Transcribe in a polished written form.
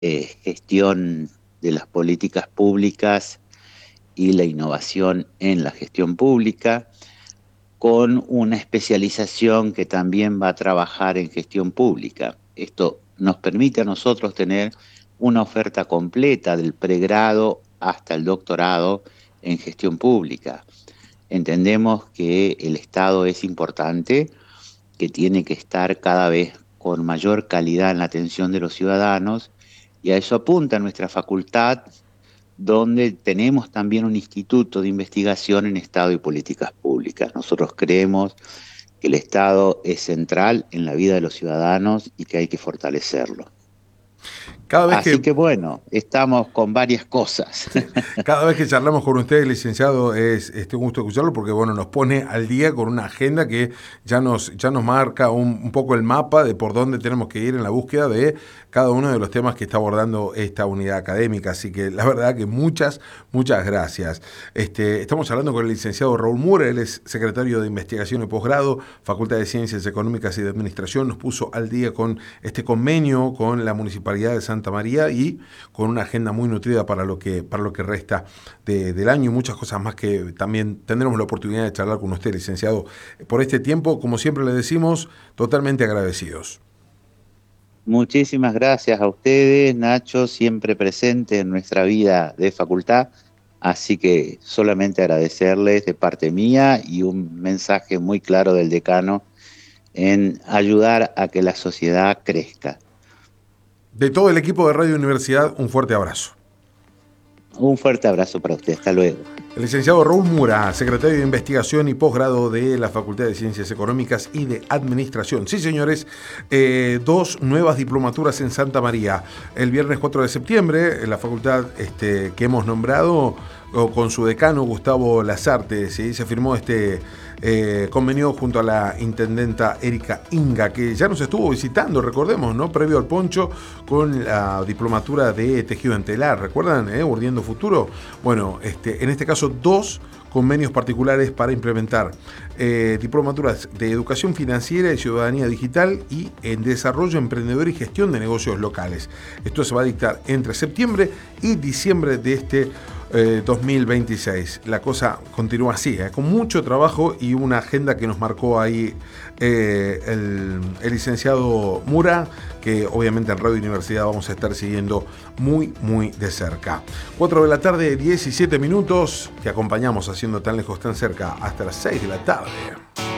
gestión de las políticas públicas y la innovación en la gestión pública, con una especialización que también va a trabajar en gestión pública. Esto nos permite a nosotros tener una oferta completa del pregrado hasta el doctorado en gestión pública. Entendemos que el Estado es importante, que tiene que estar cada vez con mayor calidad en la atención de los ciudadanos, y a eso apunta nuestra facultad, donde tenemos también un instituto de investigación en Estado y políticas públicas. Nosotros creemos que el Estado es central en la vida de los ciudadanos y que hay que fortalecerlo. Cada vez Así que que bueno, estamos con varias cosas. Cada vez que charlamos con usted, licenciado, es un gusto escucharlo porque bueno, nos pone al día con una agenda que ya nos marca un poco el mapa de por dónde tenemos que ir en la búsqueda de cada uno de los temas que está abordando esta unidad académica. Así que la verdad que muchas gracias. Estamos hablando con el licenciado Raúl Mura, él es secretario de Investigación y Posgrado, Facultad de Ciencias Económicas y de Administración. Nos puso al día con este convenio con la Municipalidad de Santa María y con una agenda muy nutrida para lo que resta del año y muchas cosas más que también tendremos la oportunidad de charlar con usted, licenciado. Por este tiempo, como siempre le decimos, totalmente agradecidos. Muchísimas gracias a ustedes, Nacho, siempre presente en nuestra vida de facultad. Así que solamente agradecerles de parte mía y un mensaje muy claro del decano en ayudar a que la sociedad crezca. De todo el equipo de Radio Universidad, un fuerte abrazo. Un fuerte abrazo para usted. Hasta luego. El licenciado Raúl Mura, secretario de Investigación y Posgrado de la Facultad de Ciencias Económicas y de Administración. Sí, señores, 2 nuevas diplomaturas en Santa María. El viernes 4 de septiembre, en la facultad que hemos nombrado, con su decano Gustavo Lazarte, ¿sí? Se firmó convenio junto a la intendenta Erika Inga, que ya nos estuvo visitando, recordemos, ¿no? Previo al poncho, con la diplomatura de tejido en telar, ¿recuerdan? Urdiendo Futuro. Bueno, en este caso 2 convenios particulares para implementar diplomaturas de educación financiera y ciudadanía digital y en desarrollo emprendedor y gestión de negocios locales. Esto se va a dictar entre septiembre y diciembre de 2026. La cosa continúa así, con mucho trabajo y una agenda que nos marcó ahí el licenciado Mura, que obviamente en Radio Universidad vamos a estar siguiendo muy de cerca. 4 de la tarde, 17 minutos, que acompañamos haciendo Tan Lejos Tan Cerca hasta las 6 de la tarde.